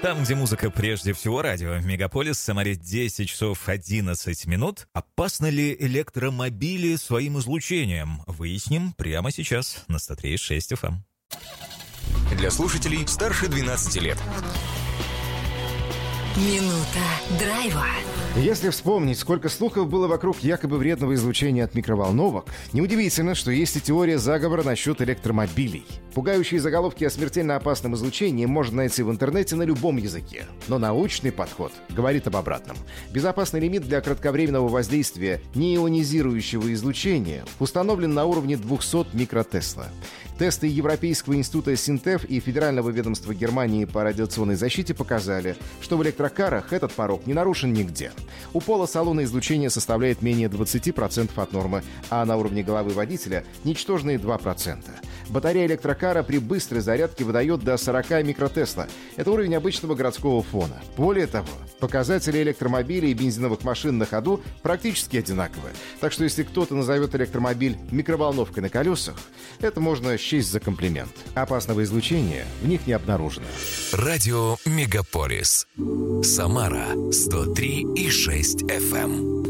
Там, где музыка прежде всего, радио. Мегаполис, в Самаре 10 часов 11 минут. Опасны ли электромобили своим излучением? Выясним прямо сейчас на 103.6 FM. Для слушателей старше 12 лет. Минута драйва. Если вспомнить, сколько слухов было вокруг якобы вредного излучения от микроволновок, неудивительно, что есть и теория заговора насчет электромобилей. Пугающие заголовки о смертельно опасном излучении можно найти в интернете на любом языке. Но научный подход говорит об обратном. Безопасный лимит для кратковременного воздействия неионизирующего излучения установлен на уровне 200 микротесла. Тесты Европейского института Синтеф и Федерального ведомства Германии по радиационной защите показали, что в электрокарах этот порог не нарушен нигде. У пола салона излучение составляет менее 20% от нормы, а на уровне головы водителя – ничтожные 2%. Батарея электрокара при быстрой зарядке выдает до 40 микротесла. Это уровень обычного городского фона. Более того, показатели электромобилей и бензиновых машин на ходу практически одинаковые. Так что если кто-то назовет электромобиль микроволновкой на колесах, это можно счесть за комплимент. Опасного излучения в них не обнаружено. Радио Мегаполис. Самара 103,6 FM.